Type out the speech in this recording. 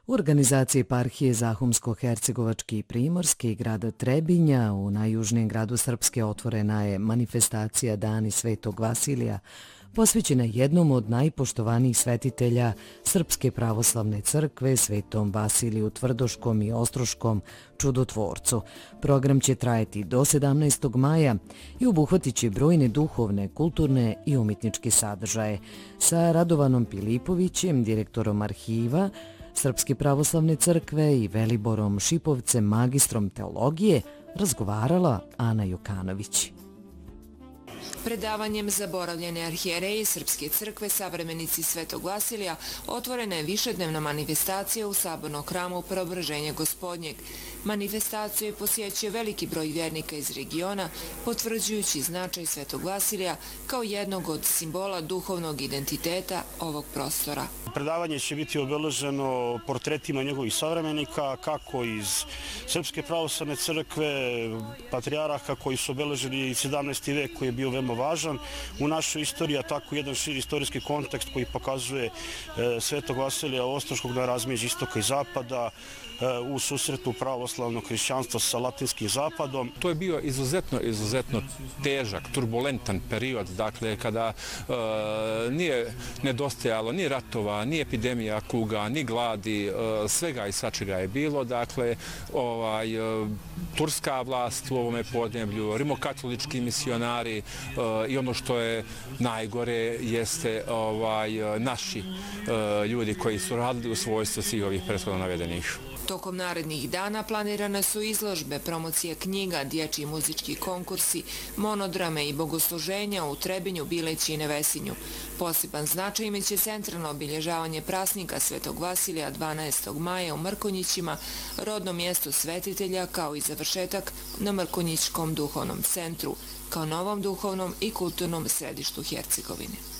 U organizaciji eparhije Zahumsko-Hercegovačke i Primorske i grada Trebinja u najjužnijem gradu Srpske otvorena je manifestacija Dani Svetog Vasilija, posvećena jednom od najpoštovanijih svetitelja Srpske pravoslavne crkve, Svetom Vasiliju Tvrdoškom i Ostroškom čudotvorcu. Program će trajati do 17. maja i obuhvatit će brojne duhovne, kulturne i umjetničke sadržaje. Sa Radovanom Pilipovićem, direktorom arhiva Srpske pravoslavne crkve i Veliborom Šipovcem, magistrom teologije, razgovarala Ana Jokanović. Predavanjem zaboravljene arhijereje Srpske crkve Savremenici Svetog Vasilija otvorena je višednevna manifestacija u sabornom hramu Preobraženja Gospodnjeg. Manifestaciju je posjećio veliki broj vjernika iz regiona, potvrđujući značaj Svetog Vasilija kao jednog od simbola duhovnog identiteta ovog prostora. Predavanje će biti obeleženo portretima njegovih savremenika, kako iz Srpske pravoslavne crkve, patrijarha koji su obeležili 17. vek koji je bio veoma važan u našoj istoriji, a tako jedan širi istorijski kontekst koji pokazuje Svetog Vasilija Ostroškog na razmeđi istoka i zapada, u susretu pravoslavnog hrišćanstva sa latinskim zapadom. To je bio izuzetno težak, turbulentan period, dakle, kada nije nedostajalo ni ratova, ni epidemija kuga, ni gladi, svega i svačega je bilo. Dakle, turska vlast u ovome podneblju, rimokatolički misionari i ono što je najgore jeste naši ljudi koji su radili u svojstvu svih ovih prethodno navedenih. Tokom narednih dana planirane su izložbe, promocije knjiga, dječji muzički konkursi, monodrame i bogosluženja u Trebinju, Bileći i Nevesinju. Poseban značaj imaće centralno obilježavanje prasnika Svetog Vasilija 12. maja u Mrkonjićima, rodnom mjestu svetitelja, kao i završetak na Mrkonjićkom duhovnom centru, kao novom duhovnom i kulturnom središtu Hercegovine.